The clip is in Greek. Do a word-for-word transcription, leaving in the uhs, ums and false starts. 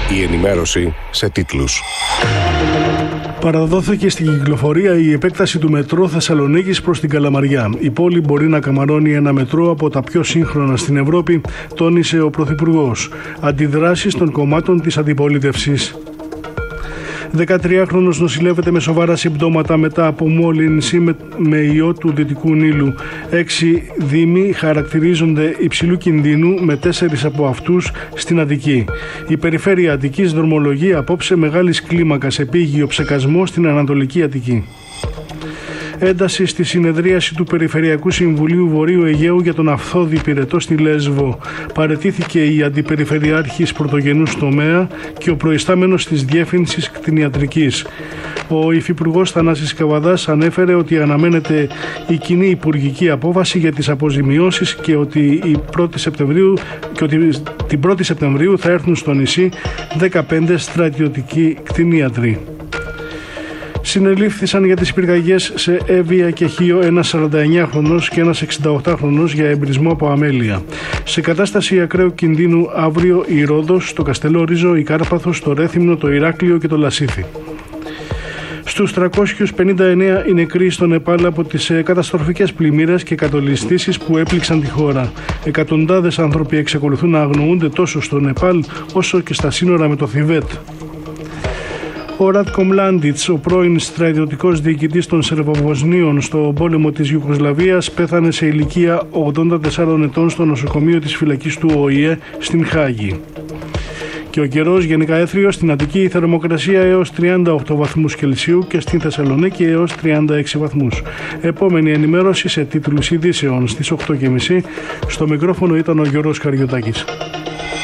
Η ενημέρωση σε τίτλους. Παραδόθηκε στην κυκλοφορία η επέκταση του μετρό Θεσσαλονίκης προς την Καλαμαριά. Η πόλη μπορεί να καμαρώνει ένα μετρό από τα πιο σύγχρονα στην Ευρώπη, τόνισε ο Πρωθυπουργός. Αντιδράσεις των κομμάτων της αντιπολίτευσης. δεκατριάχρονος νοσηλεύεται με σοβαρά συμπτώματα μετά από μόλυνση με, με ιό του Δυτικού Νείλου. Έξι δήμοι χαρακτηρίζονται υψηλού κινδύνου, με τέσσερις από αυτούς στην Αττική. Η περιφέρεια Αττικής δρομολογεί απόψε μεγάλης κλίμακας επίγειο ψεκασμό στην Ανατολική Αττική. Ένταση στη συνεδρίαση του Περιφερειακού Συμβουλίου Βορείου Αιγαίου για τον Αυθώδη Πυρετό στη Λέσβο. Παραιτήθηκε η Αντιπεριφερειάρχης Πρωτογενούς Τομέα και ο προϊστάμενος της Διεύθυνσης Κτηνιατρικής. Ο Υφυπουργός Θανάσης Καβαδάς ανέφερε ότι αναμένεται η κοινή υπουργική απόφαση για τις αποζημιώσεις και ότι, η πρώτη Σεπτεμβρίου, και ότι την πρώτη Σεπτεμβρίου θα έρθουν στο νησί δεκαπέντε στρατιωτικοί κτηνίατροι. Συνελήφθησαν για τις πυρκαγιές σε Εύβοια και Χίο ένας σαρανταεννιάχρονος και ένας εξηνταοκτάχρονος για εμπρισμό από αμέλεια. Σε κατάσταση ακραίου κινδύνου αύριο η Ρόδος, το Καστελόριζο, η Κάρπαθος, το Ρέθυμνο, το Ηράκλειο και το Λασίθι. Στους τριακόσιους πενήντα εννέα οι νεκροί στο Νεπάλ από τις καταστροφικές πλημμύρες και κατολιστήσεις που έπληξαν τη χώρα. Εκατοντάδες άνθρωποι εξακολουθούν να αγνοούνται τόσο στο Νεπάλ όσο και στα σύνορα με το Θιβέτ. Ο Ράτκο Μλάντιτς, ο πρώην στρατιωτικός διοικητής των Σερβοβοσνίων στο πόλεμο της Ιουγκοσλαβίας, πέθανε σε ηλικία ογδόντα τεσσάρων ετών στο νοσοκομείο της φυλακής του Ο Η Ε στην Χάγη. Και ο καιρός γενικά έθριος, στην Αττική η θερμοκρασία έως τριάντα οκτώ βαθμούς Κελσίου και στην Θεσσαλονίκη έως τριάντα έξι βαθμούς. Επόμενη ενημέρωση σε τίτλους ειδήσεων στις οκτώ και μισή. Στο μικρόφωνο ήταν ο Γιώργος Καριωτάκης.